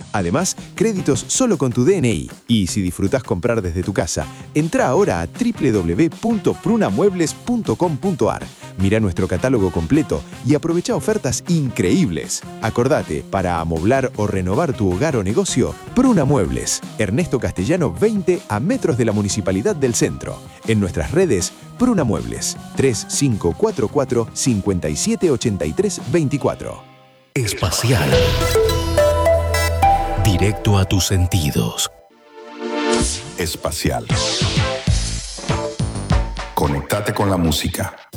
Además, créditos solo con tu DNI. Y si disfrutás comprar desde tu casa, entra ahora a www.prunamuebles.com.ar. Mira nuestro catálogo completo y aprovecha ofertas increíbles. Acordate, para amoblar o renovar tu hogar o negocio, Pruna Muebles. Ernesto Castellano 20 a metros de la Municipalidad del Centro. En nuestras redes, Pruna Muebles, 3544-578324. Espacial. Directo a tus sentidos. Espacial. Conectate con la música.